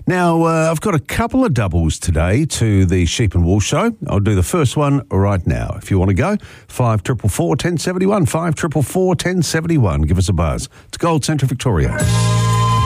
Now, I've got a couple of doubles today to the Sheep and Wool Show. I'll do the first one right now. If you want to go, 5444 1071, 5444 1071. Give us a buzz. It's Gold Centre Victoria.